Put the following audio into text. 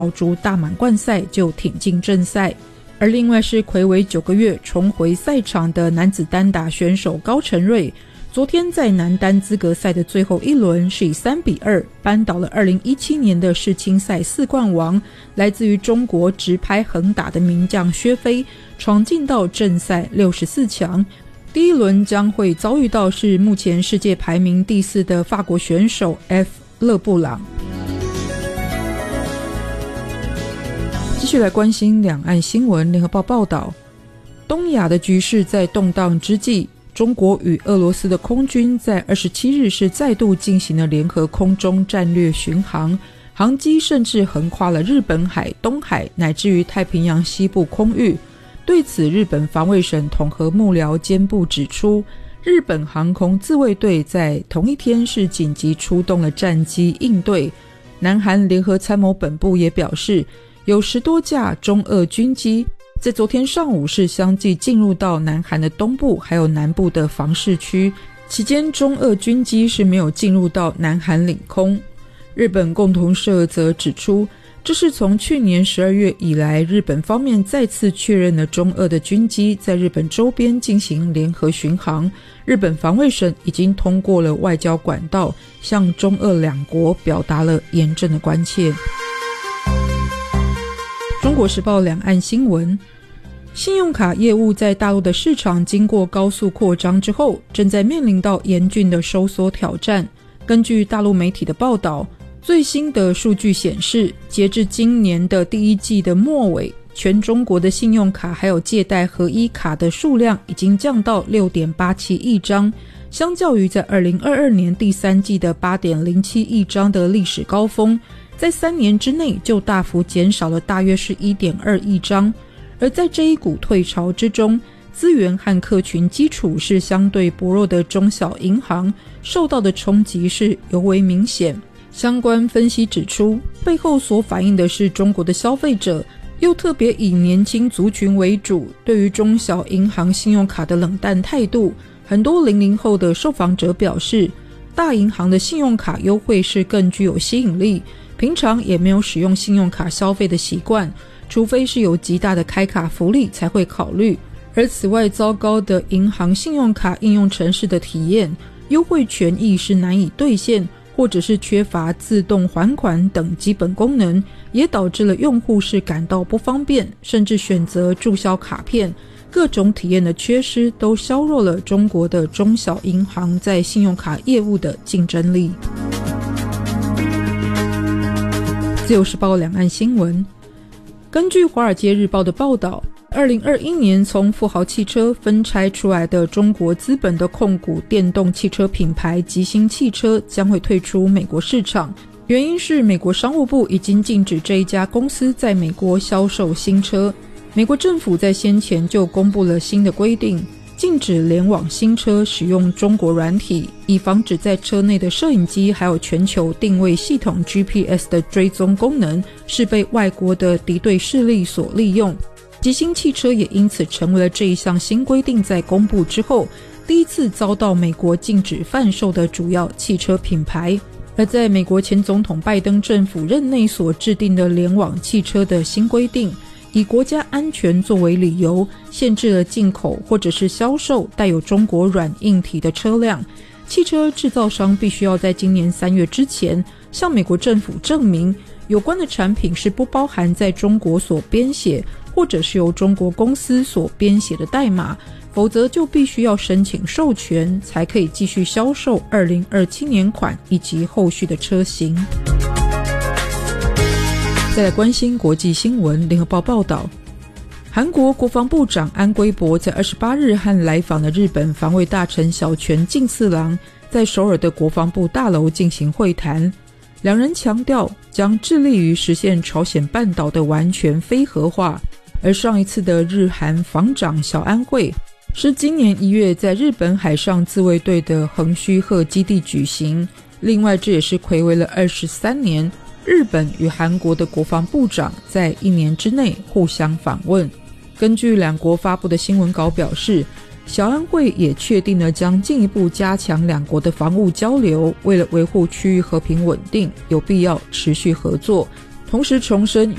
豪竹大满贯赛就挺进正赛。而另外是睽违9个月重回赛场的男子单打选手高承瑞，昨天在男单资格赛的最后一轮是以3-2扳倒了2017年的世青赛4冠王，来自于中国直拍横打的名将薛飞，闯进到正赛64强。第一轮将会遭遇到是目前世界排名第4的法国选手 F 勒布朗。继续来关心两岸新闻。联合报报道，东亚的局势在动荡之际，中国与俄罗斯的空军在27日是再度进行了联合空中战略巡航，航机甚至横跨了日本海、东海乃至于太平洋西部空域。对此，日本防卫省统合幕僚监部指出，日本航空自卫队在同一天是紧急出动了战机应对。南韩联合参谋本部也表示，有10多架中俄军机在昨天上午是相继进入到南韩的东部还有南部的防视区，期间中俄军机是没有进入到南韩领空。日本共同社则指出，这是从去年12月以来，日本方面再次确认了中俄的军机在日本周边进行联合巡航。日本防卫省已经通过了外交管道，向中俄两国表达了严正的关切。中国时报两岸新闻，信用卡业务在大陆的市场经过高速扩张之后，正在面临到严峻的收缩挑战。根据大陆媒体的报道，最新的数据显示，截至今年的第一季的末尾，全中国的信用卡还有借贷合一卡的数量已经降到 6.87 亿张，相较于在2022年第三季的 8.07 亿张的历史高峰，在3年之内就大幅减少了大约是 1.2 亿张。而在这一股退潮之中，资源和客群基础是相对薄弱的中小银行受到的冲击是尤为明显。相关分析指出，背后所反映的是中国的消费者又特别以年轻族群为主，对于中小银行信用卡的冷淡态度。很多00后的受访者表示，大银行的信用卡优惠是更具有吸引力，平常也没有使用信用卡消费的习惯，除非是有极大的开卡福利才会考虑。而此外，糟糕的银行信用卡应用程式的体验，优惠权益是难以兑现，或者是缺乏自动还款等基本功能，也导致了用户是感到不方便，甚至选择注销卡片。各种体验的缺失都削弱了中国的中小银行在信用卡业务的竞争力。自由时报两岸新闻，根据华尔街日报的报道，2021年从富豪汽车分拆出来的中国资本的控股电动汽车品牌吉星汽车将会退出美国市场，原因是美国商务部已经禁止这一家公司在美国销售新车。美国政府在先前就公布了新的规定，禁止联网新车使用中国软体，以防止在车内的摄影机还有全球定位系统 GPS 的追踪功能是被外国的敌对势力所利用。吉星汽车也因此成为了这一项新规定在公布之后第一次遭到美国禁止贩售的主要汽车品牌。而在美国前总统拜登政府任内所制定的联网汽车的新规定，以国家安全作为理由，限制了进口或者是销售带有中国软硬体的车辆。汽车制造商必须要在今年3月之前向美国政府证明有关的产品是不包含在中国所编写或者是由中国公司所编写的代码，否则就必须要申请授权才可以继续销售2027年款以及后续的车型。再来关心国际新闻，联合报报道，韩国国防部长安圭博在28日和来访的日本防卫大臣小泉进次郎在首尔的国防部大楼进行会谈，两人强调将致力于实现朝鲜半岛的完全非核化。而上一次的日韩防长小安会是今年1月在日本海上自卫队的横须贺基地举行。另外，这也是睽违了23年日本与韩国的国防部长在1年之内互相访问。根据两国发布的新闻稿表示，小安会也确定了将进一步加强两国的防务交流，为了维护区域和平稳定，有必要持续合作。 同时重申